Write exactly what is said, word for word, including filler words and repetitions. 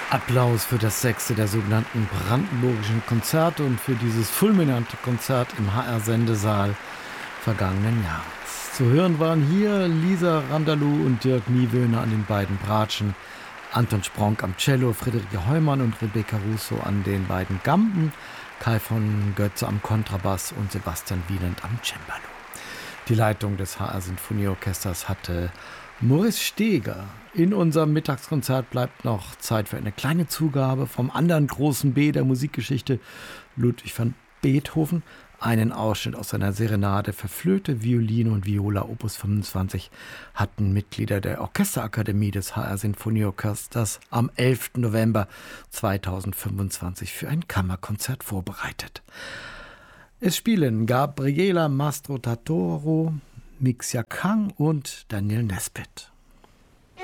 Applaus für das sechste der sogenannten brandenburgischen Konzerte und für dieses fulminante Konzert im H R-Sendesaal vergangenen Jahres. Zu hören waren hier Lisa Randalou und Dirk Niewöhner an den beiden Bratschen, Anton Spronk am Cello, Friederike Heumann und Rebecca Russo an den beiden Gamben, Kai von Götze am Kontrabass und Sebastian Wieland am Cembalo. Die Leitung des H R-Sinfonieorchesters hatte Maurice Steger. In unserem Mittagskonzert bleibt noch Zeit für eine kleine Zugabe vom anderen großen B der Musikgeschichte, Ludwig van Beethoven. Einen Ausschnitt aus seiner Serenade für Flöte, Violine und Viola Opus fünfundzwanzig hatten Mitglieder der Orchesterakademie des H R-Sinfonieorchesters am elften November zweitausendfünfundzwanzig für ein Kammerkonzert vorbereitet. Es spielen Gabriela Mastrotatoro, Mixia Kang und Daniel Nesbitt.